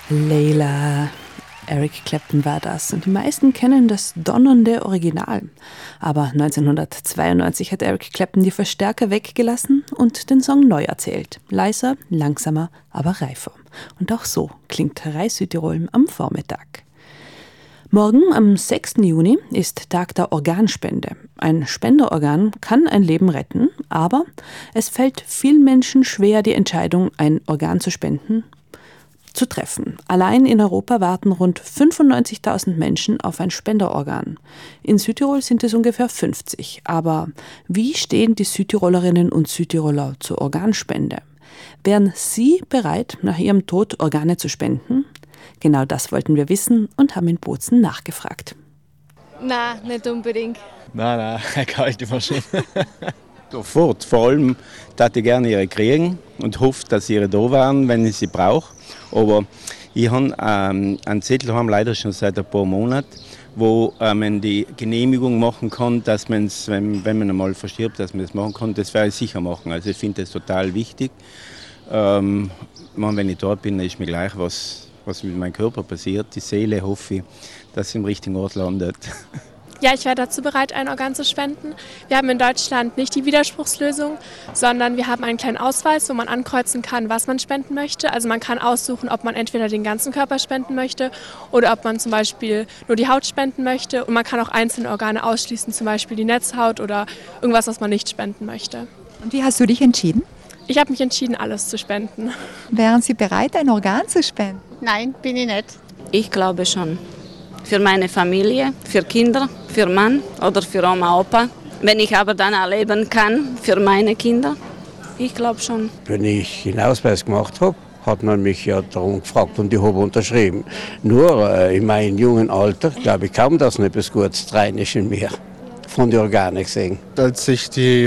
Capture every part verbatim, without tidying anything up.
Layla. Eric Clapton war das und die meisten kennen das donnernde Original. Aber neunzehnhundertzweiundneunzig hat Eric Clapton die Verstärker weggelassen und den Song neu erzählt. Leiser, langsamer, aber reifer. Und auch so klingt Reis Südtirol am Vormittag. Morgen, am sechsten Juni, ist Tag der Organspende. Ein Spenderorgan kann ein Leben retten, aber es fällt vielen Menschen schwer, die Entscheidung, ein Organ zu spenden, zu treffen. Allein in Europa warten rund fünfundneunzigtausend Menschen auf ein Spenderorgan. In Südtirol sind es ungefähr fünfzig. Aber wie stehen die Südtirolerinnen und Südtiroler zur Organspende? Wären Sie bereit, nach Ihrem Tod Organe zu spenden? Genau das wollten wir wissen und haben in Bozen nachgefragt. Nein, nicht unbedingt. Nein, nein, kann ich mir schon. Sofort, vor allem, dass ich gerne ihre kriegen und hoffe, dass ihre da waren, wenn ich sie brauche. Aber ich habe ähm, einen Zettel haben leider schon seit ein paar Monaten, wo äh, man die Genehmigung machen kann, dass man es, wenn, wenn man einmal verstirbt, dass man das machen kann. Das werde ich sicher machen. Also ich finde das total wichtig. Ähm, wenn ich dort bin, ist mir gleich, was, was mit meinem Körper passiert. Die Seele hoffe ich, dass sie im richtigen Ort landet. Ja, ich wäre dazu bereit, ein Organ zu spenden. Wir haben in Deutschland nicht die Widerspruchslösung, sondern wir haben einen kleinen Ausweis, wo man ankreuzen kann, was man spenden möchte. Also man kann aussuchen, ob man entweder den ganzen Körper spenden möchte oder ob man zum Beispiel nur die Haut spenden möchte. Und man kann auch einzelne Organe ausschließen, zum Beispiel die Netzhaut oder irgendwas, was man nicht spenden möchte. Und wie hast du dich entschieden? Ich habe mich entschieden, alles zu spenden. Wären Sie bereit, ein Organ zu spenden? Nein, bin ich nicht. Ich glaube schon. Für meine Familie, für Kinder, für Mann oder für Oma, Opa. Wenn ich aber dann erleben kann, für meine Kinder, ich glaube schon. Wenn ich den Ausweis gemacht habe, hat man mich ja darum gefragt und ich habe unterschrieben. Nur äh, in meinem jungen Alter glaube ich kaum, dass noch etwas Gutes drin ist in mir. Von den Organen gesehen. Als ich die,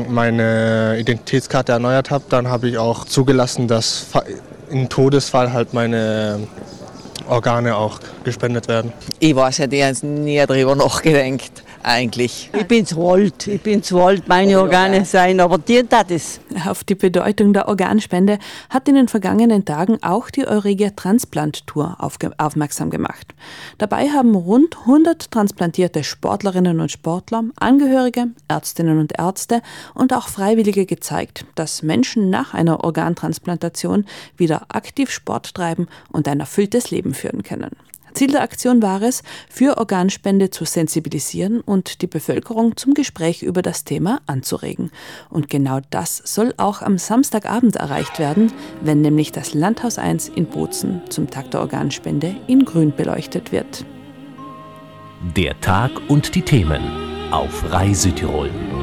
meine Identitätskarte erneuert habe, dann habe ich auch zugelassen, dass im Todesfall halt meine Organe auch gespendet werden. Ich weiß ja, die haben nie darüber nachgedacht, eigentlich. Ich bin zu alt, ich bin zu alt, meine Organe sein, aber die tat es. Auf die Bedeutung der Organspende hat in den vergangenen Tagen auch die Euregia Transplant Tour aufmerksam gemacht. Dabei haben rund hundert transplantierte Sportlerinnen und Sportler, Angehörige, Ärztinnen und Ärzte und auch Freiwillige gezeigt, dass Menschen nach einer Organtransplantation wieder aktiv Sport treiben und ein erfülltes Leben führen können. Ziel der Aktion war es, für Organspende zu sensibilisieren und die Bevölkerung zum Gespräch über das Thema anzuregen. Und genau das soll auch am Samstagabend erreicht werden, wenn nämlich das Landhaus eins in Bozen zum Tag der Organspende in Grün beleuchtet wird. Der Tag und die Themen auf Reis Südtirol.